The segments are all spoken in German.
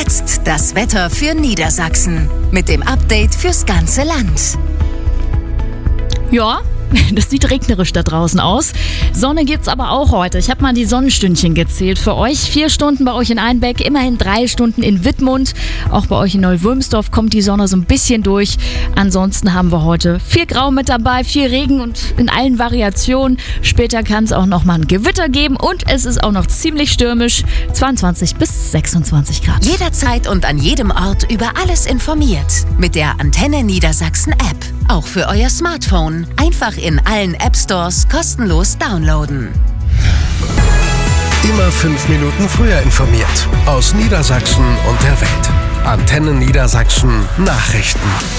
Jetzt das Wetter für Niedersachsen. Mit dem Update fürs ganze Land. Ja, das sieht regnerisch da draußen aus. Sonne gibt's aber auch heute. Ich habe mal die Sonnenstündchen gezählt für euch. 4 Stunden bei euch in Einbeck, immerhin 3 Stunden in Wittmund. Auch bei euch in Neuwülmsdorf kommt die Sonne so ein bisschen durch. Ansonsten haben wir heute viel Grau mit dabei, viel Regen und in allen Variationen. Später kann es auch noch mal ein Gewitter geben und es ist auch noch ziemlich stürmisch. 22 bis 26 Grad. Jederzeit und an jedem Ort über alles informiert. Mit der Antenne Niedersachsen App. Auch für euer Smartphone. Einfach in allen App-Stores kostenlos downloaden. Immer 5 Minuten früher informiert. Aus Niedersachsen und der Welt. Antenne Niedersachsen Nachrichten.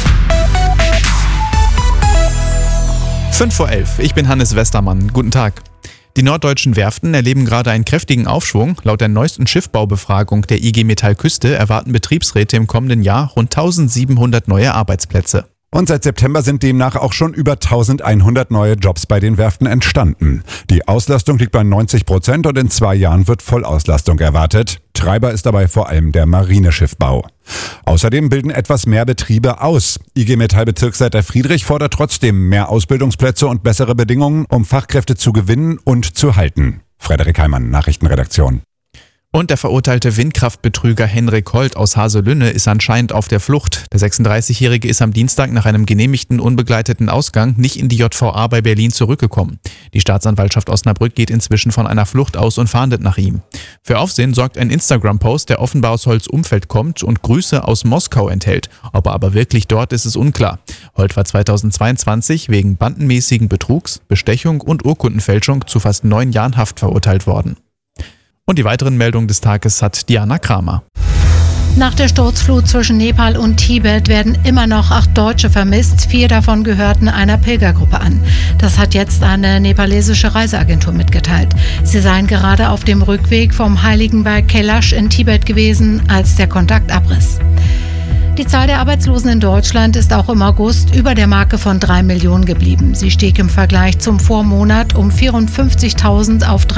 5:11 Uhr, ich bin Hannes Westermann. Guten Tag. Die norddeutschen Werften erleben gerade einen kräftigen Aufschwung. Laut der neuesten Schiffbaubefragung der IG Metall Küste erwarten Betriebsräte im kommenden Jahr rund 1700 neue Arbeitsplätze. Und seit September sind demnach auch schon über 1100 neue Jobs bei den Werften entstanden. Die Auslastung liegt bei 90% und in 2 Jahren wird Vollauslastung erwartet. Treiber ist dabei vor allem der Marineschiffbau. Außerdem bilden etwas mehr Betriebe aus. IG Metall Bezirksleiter Friedrich fordert trotzdem mehr Ausbildungsplätze und bessere Bedingungen, um Fachkräfte zu gewinnen und zu halten. Frederik Heimann, Nachrichtenredaktion. Und der verurteilte Windkraftbetrüger Henrik Holt aus Haselünne ist anscheinend auf der Flucht. Der 36-Jährige ist am Dienstag nach einem genehmigten unbegleiteten Ausgang nicht in die JVA bei Berlin zurückgekommen. Die Staatsanwaltschaft Osnabrück geht inzwischen von einer Flucht aus und fahndet nach ihm. Für Aufsehen sorgt ein Instagram-Post, der offenbar aus Holts Umfeld kommt und Grüße aus Moskau enthält. Ob er aber wirklich dort ist, ist unklar. Holt war 2022 wegen bandenmäßigen Betrugs, Bestechung und Urkundenfälschung zu fast 9 Jahren Haft verurteilt worden. Und die weiteren Meldungen des Tages hat Diana Kramer. Nach der Sturzflut zwischen Nepal und Tibet werden immer noch 8 Deutsche vermisst. 4 davon gehörten einer Pilgergruppe an. Das hat jetzt eine nepalesische Reiseagentur mitgeteilt. Sie seien gerade auf dem Rückweg vom heiligen Berg Kailash in Tibet gewesen, als der Kontakt abriss. Die Zahl der Arbeitslosen in Deutschland ist auch im August über der Marke von 3 Millionen geblieben. Sie stieg im Vergleich zum Vormonat um 54.000 auf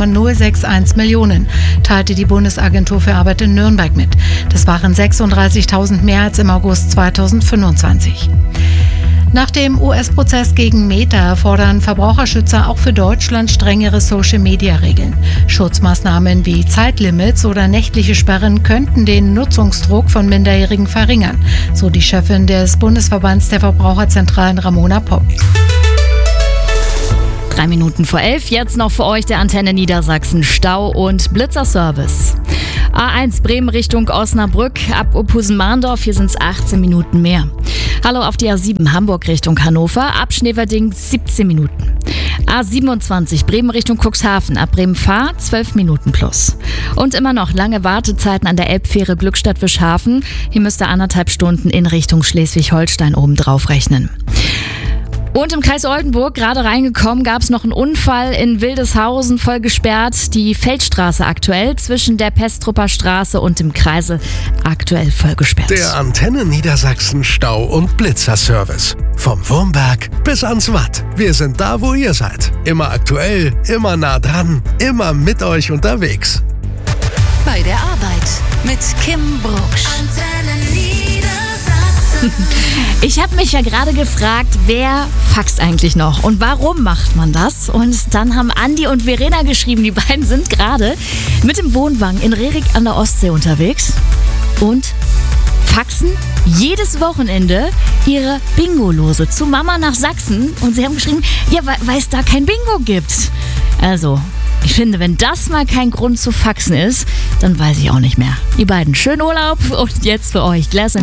3,061 Millionen, teilte die Bundesagentur für Arbeit in Nürnberg mit. Das waren 36.000 mehr als im August 2025. Nach dem US-Prozess gegen Meta fordern Verbraucherschützer auch für Deutschland strengere Social-Media-Regeln. Schutzmaßnahmen wie Zeitlimits oder nächtliche Sperren könnten den Nutzungsdruck von Minderjährigen verringern, so die Chefin des Bundesverbands der Verbraucherzentralen Ramona Popp. 3 Minuten vor 11, jetzt noch für euch der Antenne Niedersachsen Stau- und Blitzerservice. A1 Bremen Richtung Osnabrück, ab Uphusen-Mahndorf, hier sind es 18 Minuten mehr. Hallo auf die A7 Hamburg Richtung Hannover, ab Schneverding 17 Minuten. A27 Bremen Richtung Cuxhaven, ab Bremen-Fahr 12 Minuten plus. Und immer noch lange Wartezeiten an der Elbfähre Glückstadt-Wischhafen. Hier müsst ihr 1,5 Stunden in Richtung Schleswig-Holstein obendrauf rechnen. Und im Kreis Oldenburg, gerade reingekommen, gab es noch einen Unfall in Wildeshausen, voll gesperrt. Die Feldstraße aktuell zwischen der Pestrupper Straße und dem Kreisel aktuell voll gesperrt. Der Antenne Niedersachsen Stau- und Blitzerservice. Vom Wurmberg bis ans Watt. Wir sind da, wo ihr seid. Immer aktuell, immer nah dran, immer mit euch unterwegs. Bei der Arbeit mit Kim Brucksch. Antenne Niedersachsen. Ich habe mich ja gerade gefragt, wer faxt eigentlich noch und warum macht man das? Und dann haben Andi und Verena geschrieben, die beiden sind gerade mit dem Wohnwagen in Rerik an der Ostsee unterwegs und faxen jedes Wochenende ihre Bingo-Lose zu Mama nach Sachsen. Und sie haben geschrieben, ja, weil es da kein Bingo gibt. Also, ich finde, wenn das mal kein Grund zu faxen ist, dann weiß ich auch nicht mehr. Ihr beiden, schönen Urlaub und jetzt für euch Glass